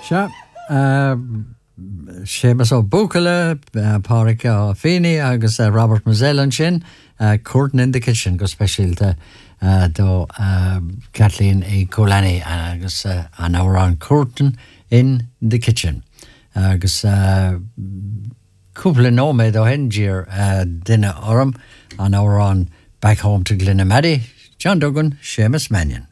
Se sémas ó bucala páric á féine agus Robert Mazellan sin Curtain in the Kitchen go speisialta do Kathleen A. Colani agus an árán Curtain in the Kitchen agus cúpla nóméid ó hendir duine orm an árán Back Home to Glenamady John Duggan, Seamus Mannion.